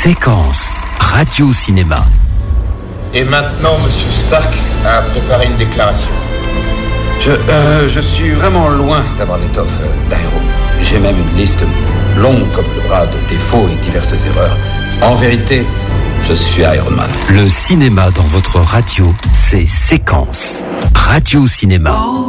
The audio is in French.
Séquence radio-cinéma. Et maintenant, Monsieur Stark a préparé une déclaration. Je suis vraiment loin d'avoir l'étoffe d'Aéro. J'ai même une liste longue comme le bras de défauts et diverses erreurs. En vérité, je suis Iron Man. Le cinéma dans votre radio, c'est Séquence radio-cinéma.